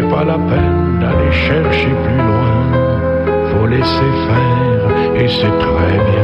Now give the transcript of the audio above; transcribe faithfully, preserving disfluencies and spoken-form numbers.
c'est pas la peine d'aller chercher plus loin. Faut laisser faire et c'est très bien.